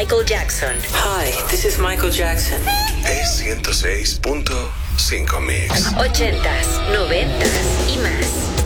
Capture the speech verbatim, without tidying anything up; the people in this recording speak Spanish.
Michael Jackson. Hi, this is Michael Jackson. E ciento seis punto cinco Mix. Ochentas, noventas y más.